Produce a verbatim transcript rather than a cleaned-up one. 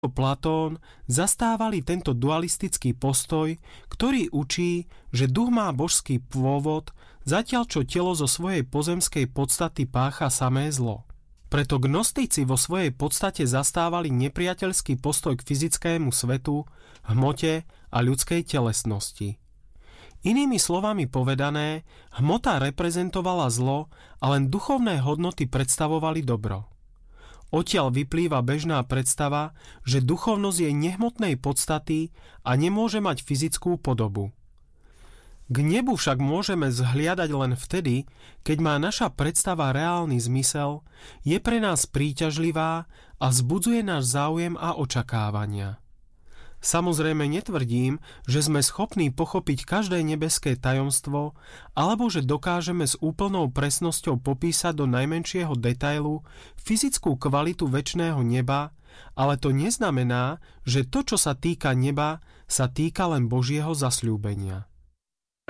Platón zastávali tento dualistický postoj, ktorý učí, že duch má božský pôvod, zatiaľ čo telo zo svojej pozemskej podstaty pácha samé zlo. Preto gnostici vo svojej podstate zastávali nepriateľský postoj k fyzickému svetu, hmote a ľudskej telesnosti. Inými slovami povedané, hmota reprezentovala zlo a len duchovné hodnoty predstavovali dobro. Odtiaľ vyplýva bežná predstava, že duchovnosť je nehmotnej podstaty a nemôže mať fyzickú podobu. K nebu však môžeme zhliadať len vtedy, keď má naša predstava reálny zmysel, je pre nás príťažlivá a vzbudzuje náš záujem a očakávania. Samozrejme netvrdím, že sme schopní pochopiť každé nebeské tajomstvo, alebo že dokážeme s úplnou presnosťou popísať do najmenšieho detailu fyzickú kvalitu večného neba, ale to neznamená, že to, čo sa týka neba, sa týka len Božieho zasľúbenia.